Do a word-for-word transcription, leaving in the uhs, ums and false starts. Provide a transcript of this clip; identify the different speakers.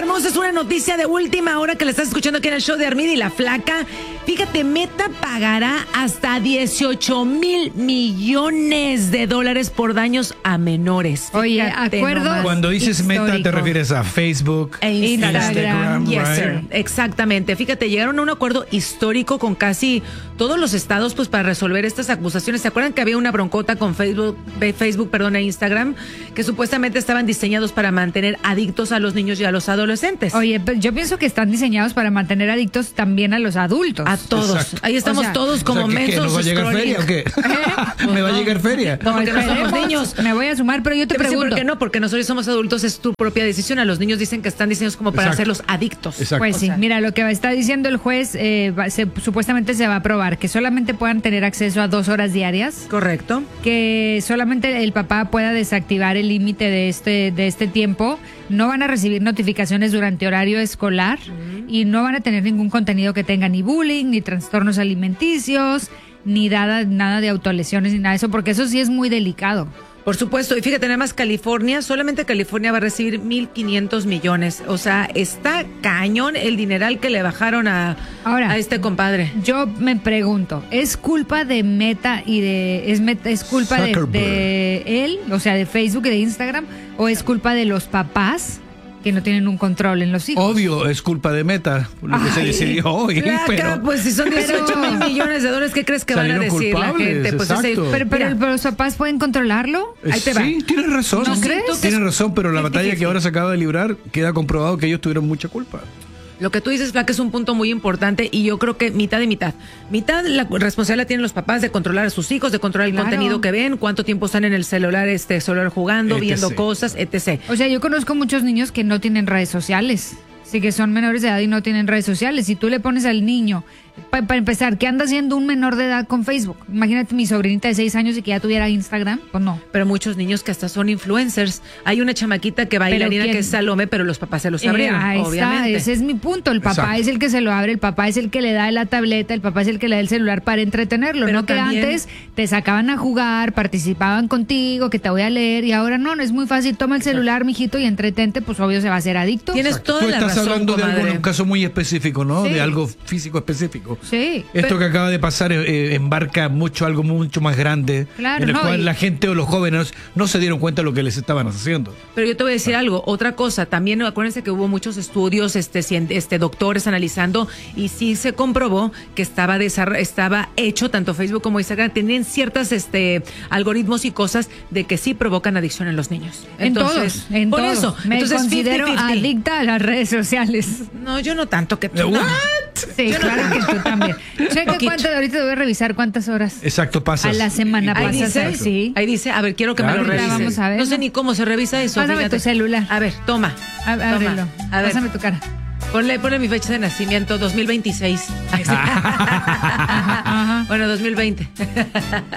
Speaker 1: tenemos es una noticia de última hora que la estás escuchando aquí en el show de Armida y la Flaca. Fíjate, Meta pagará hasta dieciocho mil millones de dólares por daños a menores.
Speaker 2: Oye,
Speaker 1: Fíjate
Speaker 2: acuerdos
Speaker 1: nomás.
Speaker 3: Cuando dices
Speaker 2: histórico.
Speaker 3: Meta te refieres a Facebook,
Speaker 1: E Instagram.
Speaker 3: Instagram,
Speaker 1: Yes,
Speaker 3: right?
Speaker 1: sir. Exactamente. Fíjate, llegaron a un acuerdo histórico con casi todos los estados pues para resolver estas acusaciones. ¿Se acuerdan que había una broncota con Facebook, Facebook, perdón, e Instagram, que supuestamente estaban diseñados para mantener adictos a los niños y a los adolescentes?
Speaker 2: Oye, pero yo pienso que están diseñados para mantener adictos también a los adultos.
Speaker 1: A todos.
Speaker 3: Exacto.
Speaker 1: Ahí estamos
Speaker 2: O sea,
Speaker 1: todos como
Speaker 3: O sea, ¿qué, qué,
Speaker 1: mensos.
Speaker 3: ¿nos va a llegar
Speaker 1: scrolling.
Speaker 3: feria o qué? ¿Me va a llegar feria?
Speaker 1: Como que no somos
Speaker 2: Esperemos,
Speaker 1: niños.
Speaker 2: Me voy a sumar, pero yo te
Speaker 1: Te pregunto.
Speaker 2: pregunto.
Speaker 1: ¿Por qué no? Porque nosotros somos adultos, es tu propia decisión. A los niños dicen que están diseñados como para
Speaker 3: Exacto.
Speaker 1: hacerlos adictos.
Speaker 3: Exacto.
Speaker 2: Pues
Speaker 1: O
Speaker 2: sí,
Speaker 1: sea,
Speaker 2: mira, lo que está diciendo el juez, eh, va- se- supuestamente se va a aprobar que solamente puedan tener acceso a dos horas diarias,
Speaker 1: correcto.
Speaker 2: que solamente el papá pueda desactivar el límite de este, de este tiempo, no van a recibir notificaciones durante horario escolar y no van a tener ningún contenido que tenga ni bullying, ni trastornos alimenticios, ni nada, nada de autolesiones, ni nada de eso, porque eso sí es muy delicado.
Speaker 1: Por supuesto, y fíjate, nada más California, solamente California va a recibir mil quinientos millones. O sea, está cañón el dineral que le bajaron a,
Speaker 2: Ahora,
Speaker 1: a este compadre.
Speaker 2: Yo me pregunto, ¿es culpa de Meta y de es, Meta- es culpa de,
Speaker 3: Zuckerberg.
Speaker 2: de él, o sea, de Facebook y de Instagram, o es culpa de los papás que no tienen un control en los hijos?
Speaker 3: Obvio, es culpa de Meta, por lo que se
Speaker 2: Ay,
Speaker 3: decidió hoy,
Speaker 1: Flaca,
Speaker 3: pero...
Speaker 1: pues si son dieciocho mil millones de dólares, ¿qué crees que van a
Speaker 3: Salieron
Speaker 1: decir
Speaker 3: culpables,
Speaker 1: la gente? Pues
Speaker 3: exacto.
Speaker 1: ese-
Speaker 2: Pero, pero,
Speaker 1: mira,
Speaker 2: pero los papás pueden controlarlo.
Speaker 1: ahí te va.
Speaker 3: Sí, tienes razón.
Speaker 2: ¿No crees?
Speaker 3: Tienes razón, pero la batalla
Speaker 1: fifty-fifty.
Speaker 3: que ahora se acaba de librar queda comprobado que ellos tuvieron mucha culpa.
Speaker 1: Lo que tú dices, Flaca, es un punto muy importante y yo creo que mitad y mitad. Mitad la responsabilidad tienen los papás de controlar a sus hijos, de controlar el
Speaker 2: Claro.
Speaker 1: contenido que ven, cuánto tiempo están en el celular, este celular jugando,
Speaker 3: Etc.
Speaker 1: viendo cosas, etcétera.
Speaker 2: O sea, yo conozco muchos niños que no tienen redes sociales. Sí, que son menores de edad y no tienen redes sociales. Si tú le pones al niño, para empezar, ¿qué anda haciendo un menor de edad con Facebook? Imagínate mi sobrinita de seis años y que ya tuviera Instagram. Pues no.
Speaker 1: Pero muchos niños que hasta son influencers. Hay una chamaquita que bailarina
Speaker 2: ¿quién?
Speaker 1: que es Salome, pero los papás se los
Speaker 2: Eh,
Speaker 1: abrieron,
Speaker 2: ahí está,
Speaker 1: obviamente.
Speaker 2: ese es mi punto. El papá
Speaker 3: Exacto.
Speaker 2: es el que se lo abre, el papá es el que le da la tableta, el papá es el que le da el celular para entretenerlo.
Speaker 1: Pero
Speaker 2: no que
Speaker 1: también-
Speaker 2: antes te sacaban a jugar, participaban contigo, que te voy a leer, y ahora no, no es muy fácil. Toma el celular, mijito, y entretente, pues obvio se va a hacer adicto.
Speaker 1: Tienes
Speaker 3: Exacto.
Speaker 1: toda
Speaker 3: Tú
Speaker 1: la
Speaker 3: estás
Speaker 1: razón,
Speaker 3: hablando de
Speaker 1: comadre.
Speaker 3: algo, un caso muy específico, ¿no?
Speaker 2: Sí.
Speaker 3: De algo físico específico.
Speaker 2: Sí.
Speaker 3: Esto que acaba de pasar eh, embarca mucho, algo mucho más grande,
Speaker 2: Claro,
Speaker 3: en el
Speaker 2: no,
Speaker 3: cual
Speaker 2: y-
Speaker 3: la gente o los jóvenes no se dieron cuenta de lo que les estaban haciendo.
Speaker 1: Pero yo te voy a decir algo, otra cosa, también acuérdense que hubo muchos estudios, este, cien- este doctores analizando y sí se comprobó que estaba desarro- estaba hecho tanto Facebook como Instagram, tienen ciertas este algoritmos y cosas de que sí provocan adicción en los niños.
Speaker 2: En
Speaker 1: Entonces,
Speaker 2: todos, en
Speaker 1: por
Speaker 2: todos.
Speaker 1: eso,
Speaker 2: Me
Speaker 1: entonces
Speaker 2: considero
Speaker 1: fifty fifty.
Speaker 2: adicta a las redes sociales.
Speaker 1: No, yo no tanto que tú.
Speaker 3: What?
Speaker 1: no.
Speaker 2: Sí, claro que tú también. Checa
Speaker 1: Poquito.
Speaker 2: cuánto, ahorita te voy a revisar cuántas horas
Speaker 3: Exacto, pasas.
Speaker 2: a la semana
Speaker 1: Ahí
Speaker 2: pasas.
Speaker 1: dice,
Speaker 2: Sí.
Speaker 1: ahí dice, a ver, quiero que
Speaker 3: Claro
Speaker 1: me lo
Speaker 3: que sí.
Speaker 1: revises.
Speaker 2: Vamos a ver,
Speaker 1: no sé
Speaker 2: ¿no?
Speaker 1: ni cómo se revisa eso.
Speaker 2: Pásame
Speaker 1: fíjate.
Speaker 2: tu celular.
Speaker 1: A ver, toma.
Speaker 2: Á- Ábrelo.
Speaker 1: Toma. A ver,
Speaker 2: Pásame tu cara.
Speaker 1: ponle, ponle mi fecha de nacimiento, dos mil veintiséis.
Speaker 2: Ajá.
Speaker 1: Bueno, dos mil veinte.